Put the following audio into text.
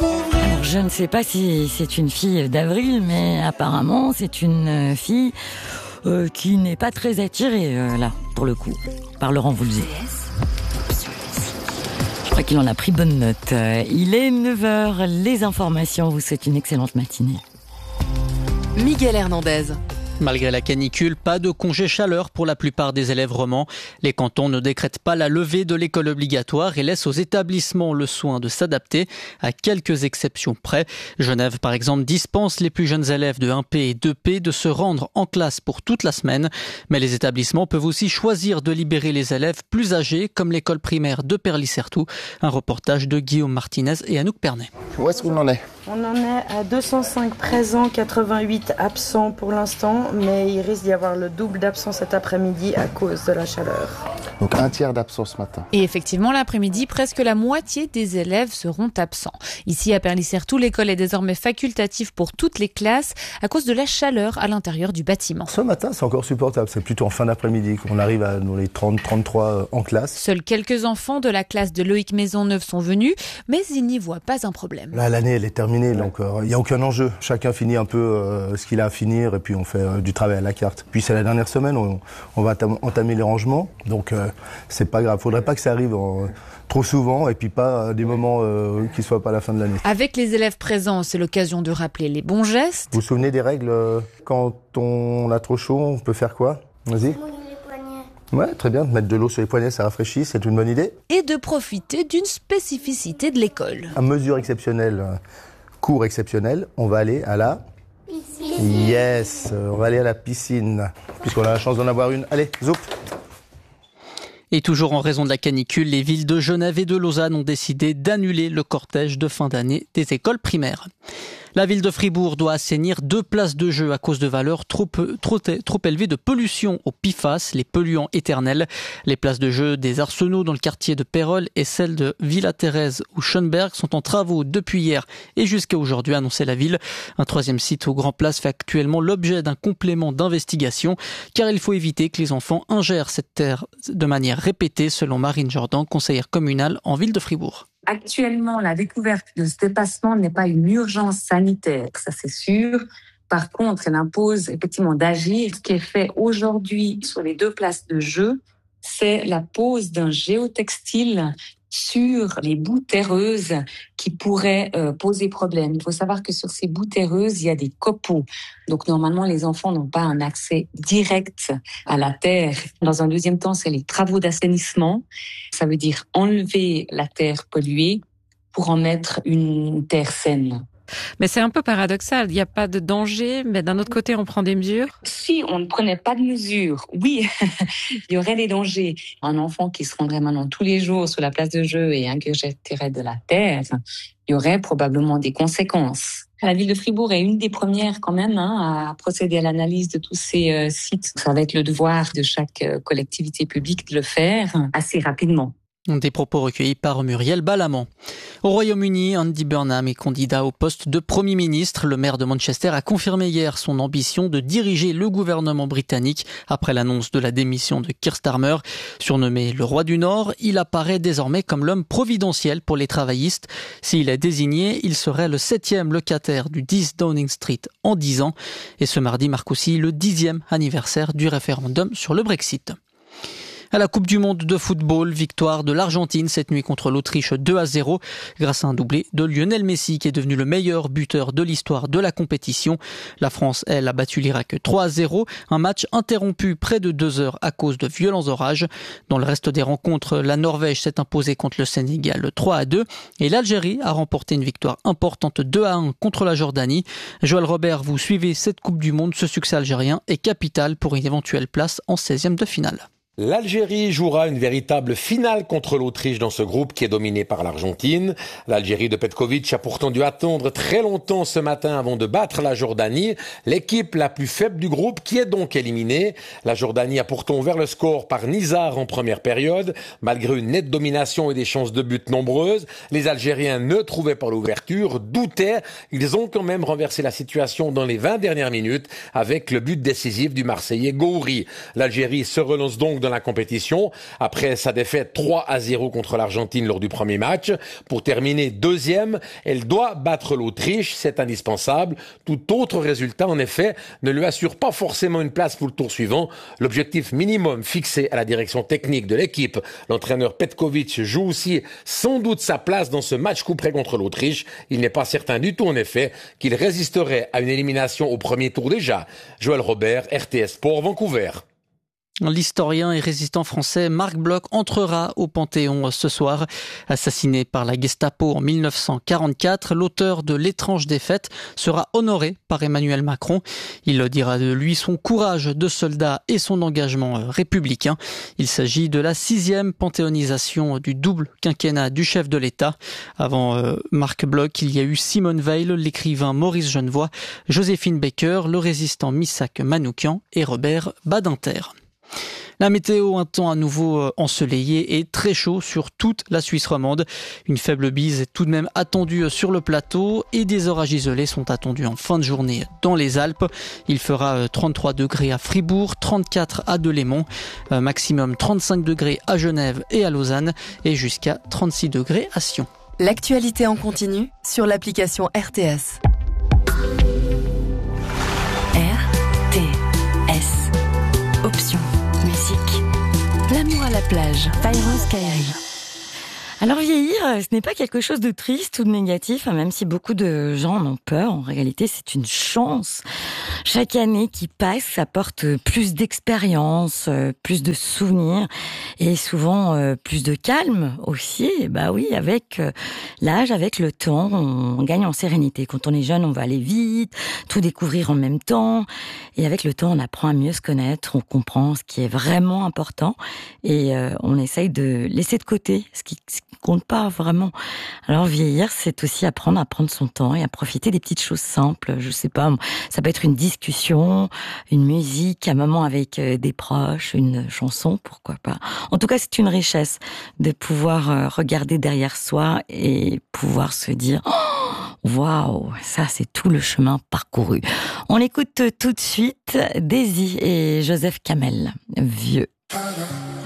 Alors, je ne sais pas si c'est une fille d'Avril, mais apparemment c'est une fille qui n'est pas très attirée, là, pour le coup, par Laurent Voulzy. Je crois qu'il en a pris bonne note. Il est 9h, les informations, vous souhaite une excellente matinée. Miguel Hernandez. Malgré la canicule, pas de congé chaleur pour la plupart des élèves romans. Les cantons ne décrètent pas la levée de l'école obligatoire et laissent aux établissements le soin de s'adapter à quelques exceptions près. Genève, par exemple, dispense les plus jeunes élèves de 1P et 2P de se rendre en classe pour toute la semaine. Mais les établissements peuvent aussi choisir de libérer les élèves plus âgés, comme l'école primaire de Perly-Certoux. Un reportage de Guillaume Martinez et Anouk Pernet. Où est-ce qu'on en est ? On en est à 205 présents, 88 absents pour l'instant, mais il risque d'y avoir le double d'absents cet après-midi à cause de la chaleur. Donc un tiers d'absents ce matin. Et effectivement, l'après-midi, presque la moitié des élèves seront absents. Ici, à Perly-Certoux, l'école est désormais facultative pour toutes les classes à cause de la chaleur à l'intérieur du bâtiment. Ce matin, c'est encore supportable. C'est plutôt en fin d'après-midi qu'on arrive à dans les 30-33 en classe. Seuls quelques enfants de la classe de Loïc Maisonneuve sont venus, mais ils n'y voient pas un problème. Là, l'année, elle est terminée, donc il n'y a aucun enjeu. Chacun finit un peu ce qu'il a à finir et puis on fait du travail à la carte. Puis c'est la dernière semaine, on va entamer les rangements, donc c'est pas grave. Faudrait pas que ça arrive trop souvent et puis pas des moments qui soient pas à la fin de l'année. Avec les élèves présents, c'est l'occasion de rappeler les bons gestes. Vous vous souvenez des règles quand on a trop chaud, on peut faire quoi ? Vas-y. Ouais, très bien. Mettre de l'eau sur les poignets, ça rafraîchit, c'est une bonne idée. Et de profiter d'une spécificité de l'école. À mesure exceptionnelle, cours exceptionnel, on va aller à la piscine. Yes, on va aller à la piscine, puisqu'on a la chance d'en avoir une. Allez, zoup. Et toujours en raison de la canicule, les villes de Genève et de Lausanne ont décidé d'annuler le cortège de fin d'année des écoles primaires. La ville de Fribourg doit assainir 2 places de jeu à cause de valeurs trop élevées de pollution au PFAS, les polluants éternels. Les places de jeu des Arsenaux dans le quartier de Pérol et celles de Villa-Thérèse ou Schönberg sont en travaux depuis hier et jusqu'à aujourd'hui, a annoncé la ville. Un 3e site au Grand Place fait actuellement l'objet d'un complément d'investigation car il faut éviter que les enfants ingèrent cette terre de manière répétée, selon Marine Jordan, conseillère communale en ville de Fribourg. Actuellement, la découverte de ce dépassement n'est pas une urgence sanitaire, ça c'est sûr. Par contre, elle impose effectivement d'agir. Ce qui est fait aujourd'hui sur les 2 places de jeu, c'est la pose d'un géotextile sur les boues terreuses qui pourraient poser problème. Il faut savoir que sur ces boues terreuses, il y a des copeaux. Donc normalement, les enfants n'ont pas un accès direct à la terre. Dans un deuxième temps, c'est les travaux d'assainissement. Ça veut dire enlever la terre polluée pour en mettre une terre saine. Mais c'est un peu paradoxal, il n'y a pas de danger, mais d'un autre côté, on prend des mesures. Si on ne prenait pas de mesures, oui, il y aurait des dangers. Un enfant qui se rendrait maintenant tous les jours sur la place de jeu et ingurgiterait de la terre, il y aurait probablement des conséquences. La ville de Fribourg est une des premières quand même à procéder à l'analyse de tous ces sites. Ça va être le devoir de chaque collectivité publique de le faire assez rapidement. Des propos recueillis par Muriel Balamant. Au Royaume-Uni, Andy Burnham est candidat au poste de Premier ministre. Le maire de Manchester a confirmé hier son ambition de diriger le gouvernement britannique après l'annonce de la démission de Keir Starmer. Surnommé le roi du Nord, il apparaît désormais comme l'homme providentiel pour les travaillistes. S'il est désigné, il serait le 7e locataire du 10 Downing Street en 10 ans. Et ce mardi marque aussi le 10e anniversaire du référendum sur le Brexit. À la Coupe du Monde de football, victoire de l'Argentine cette nuit contre l'Autriche 2-0 grâce à un doublé de Lionel Messi qui est devenu le meilleur buteur de l'histoire de la compétition. La France, elle, a battu l'Irak 3-0, un match interrompu près de 2 heures à cause de violents orages. Dans le reste des rencontres, la Norvège s'est imposée contre le Sénégal 3-2 et l'Algérie a remporté une victoire importante 2-1 contre la Jordanie. Joël Robert, vous suivez cette Coupe du Monde, ce succès algérien est capital pour une éventuelle place en 16e de finale. L'Algérie jouera une véritable finale contre l'Autriche dans ce groupe qui est dominé par l'Argentine. L'Algérie de Petkovic a pourtant dû attendre très longtemps ce matin avant de battre la Jordanie, l'équipe la plus faible du groupe qui est donc éliminée. La Jordanie a pourtant ouvert le score par Nizar en première période. Malgré une nette domination et des chances de but nombreuses, les Algériens ne trouvaient pas l'ouverture, doutaient. Ils ont quand même renversé la situation dans les 20 dernières minutes avec le but décisif du Marseillais Gouiri. L'Algérie se relance donc dans la compétition après sa défaite 3-0 contre l'Argentine lors du premier match. Pour terminer deuxième, elle doit battre l'Autriche, c'est indispensable. Tout autre résultat, en effet, ne lui assure pas forcément une place pour le tour suivant. L'objectif minimum fixé à la direction technique de l'équipe, l'entraîneur Petković joue aussi sans doute sa place dans ce match couperet contre l'Autriche. Il n'est pas certain du tout, en effet, qu'il résisterait à une élimination au premier tour déjà. Joël Robert, RTS Sport, Vancouver. L'historien et résistant français Marc Bloch entrera au Panthéon ce soir. Assassiné par la Gestapo en 1944, l'auteur de L'étrange défaite sera honoré par Emmanuel Macron. Il dira de lui son courage de soldat et son engagement républicain. Il s'agit de la 6e panthéonisation du double quinquennat du chef de l'État. Avant Marc Bloch, il y a eu Simone Veil, l'écrivain Maurice Genevoix, Joséphine Baker, le résistant Missak Manoukian et Robert Badinter. La météo, un temps à nouveau ensoleillé et très chaud sur toute la Suisse romande. Une faible bise est tout de même attendue sur le plateau et des orages isolés sont attendus en fin de journée dans les Alpes. Il fera 33 degrés à Fribourg, 34 à Delémont, maximum 35 degrés à Genève et à Lausanne et jusqu'à 36 degrés à Sion. L'actualité en continu sur l'application RTS. RTS. Option. Musique. L'amour à la plage. Fairoz Kairi. Alors vieillir, ce n'est pas quelque chose de triste ou de négatif, même si beaucoup de gens en ont peur. En réalité, c'est une chance. Chaque année qui passe apporte plus d'expérience, plus de souvenirs et souvent plus de calme aussi. Et bah oui, avec l'âge, avec le temps, on gagne en sérénité. Quand on est jeune, on va aller vite, tout découvrir en même temps. Et avec le temps, on apprend à mieux se connaître, on comprend ce qui est vraiment important et on essaye de laisser de côté ce qui compte pas vraiment. Alors vieillir, c'est aussi apprendre à prendre son temps et à profiter des petites choses simples. Je sais pas, ça peut être une discussion, une musique, un moment avec des proches, une chanson, pourquoi pas. En tout cas, c'est une richesse de pouvoir regarder derrière soi et pouvoir se dire « Waouh, ça c'est tout le chemin parcouru ». On écoute tout de suite Daisy et Joseph Kamel, Vieux.